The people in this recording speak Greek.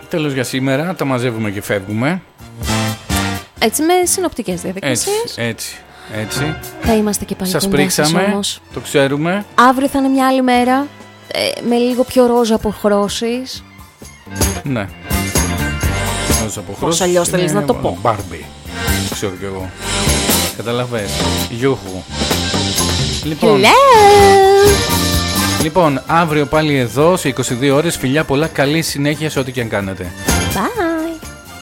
Τέλος για σήμερα, τα μαζεύουμε και φεύγουμε. Έτσι με συνοπτικές διαδικασίες. Έτσι. Θα είμαστε και πάλι σας κοντά σας πρίξαμε, όμως. το ξέρουμε. Αύριο θα είναι μια άλλη μέρα, με λίγο πιο ρόζα αποχρώσεις. Ναι. Πώς αλλιώς θέλεις να το πω? Μπάρμπι. Ξέρω κι εγώ. Καταλαβες. Γιούχου. Λοιπόν, αύριο πάλι εδώ σε 22 ώρες. Φιλιά πολλά, καλή συνέχεια σε ό,τι και αν κάνετε. Bye.